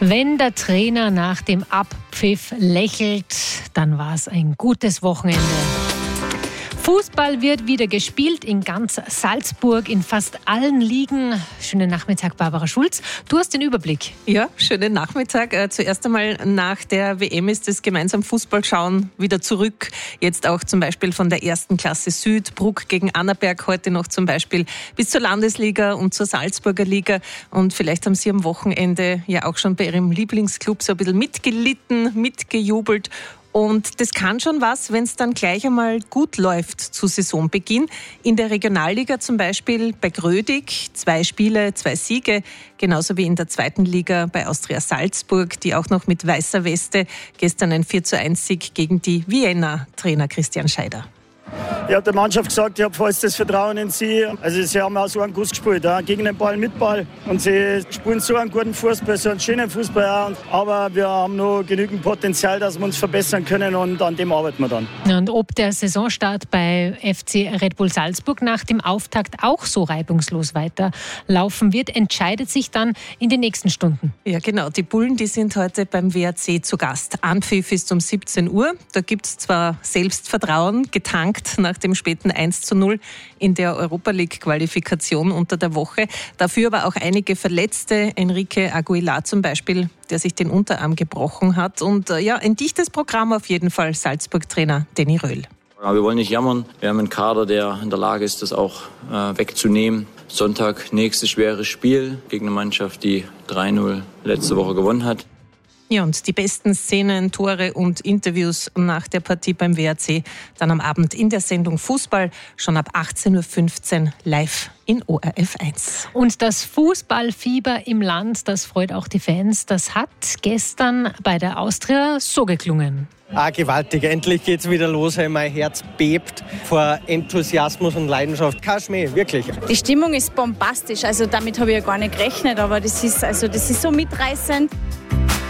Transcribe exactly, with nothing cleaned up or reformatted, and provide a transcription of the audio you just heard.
Wenn der Trainer nach dem Abpfiff lächelt, dann war es ein gutes Wochenende. Fußball wird wieder gespielt in ganz Salzburg, in fast allen Ligen. Schönen Nachmittag, Barbara Schulz. Du hast den Überblick. Ja, schönen Nachmittag. Äh, zuerst einmal nach der W M ist das gemeinsam Fußballschauen wieder zurück. Jetzt auch zum Beispiel von der ersten Klasse Süd, Bruck gegen Annaberg, heute noch zum Beispiel bis zur Landesliga und zur Salzburger Liga. Und vielleicht haben Sie am Wochenende ja auch schon bei Ihrem Lieblingsclub so ein bisschen mitgelitten, mitgejubelt. Und das kann schon was, wenn es dann gleich einmal gut läuft zu Saisonbeginn. In der Regionalliga zum Beispiel bei Grödig, zwei Spiele, zwei Siege, genauso wie in der zweiten Liga bei Austria Salzburg, die auch noch mit weißer Weste gestern ein vier zu eins Sieg gegen die Vienna-Trainer Christian Scheider. Ich habe der Mannschaft gesagt, ich habe vollstes Vertrauen in sie. Also sie haben auch so einen Guss gespielt, ja, gegen den Ball, mit Ball. Und sie spielen so einen guten Fußball, so einen schönen Fußball. Ja. Aber wir haben noch genügend Potenzial, dass wir uns verbessern können und an dem arbeiten wir dann. Und ob der Saisonstart bei F C Red Bull Salzburg nach dem Auftakt auch so reibungslos weiterlaufen wird, entscheidet sich dann in den nächsten Stunden. Ja genau, die Bullen, die sind heute beim W R C zu Gast. Anpfiff ist um siebzehn Uhr. Da gibt es zwar Selbstvertrauen, getankt nach dem späten eins zu null in der Europa-League-Qualifikation unter der Woche. Dafür aber auch einige Verletzte. Enrique Aguilar zum Beispiel, der sich den Unterarm gebrochen hat. Und ja, ein dichtes Programm auf jeden Fall, Salzburg-Trainer Danny Röhl. Ja, wir wollen nicht jammern. Wir haben einen Kader, der in der Lage ist, das auch äh, wegzunehmen. Sonntag nächstes schweres Spiel gegen eine Mannschaft, die drei null letzte Woche gewonnen hat. Ja, und die besten Szenen, Tore und Interviews nach der Partie beim W R C dann am Abend in der Sendung Fußball, schon ab achtzehn Uhr fünfzehn live in O R F eins. Und das Fußballfieber im Land, das freut auch die Fans. Das hat gestern bei der Austria so geklungen. Ah, gewaltig. Endlich geht's wieder los. Mein Herz bebt vor Enthusiasmus und Leidenschaft. Kein Schmäh, wirklich. Die Stimmung ist bombastisch. Also damit habe ich ja gar nicht gerechnet, aber das ist, also, das ist so mitreißend.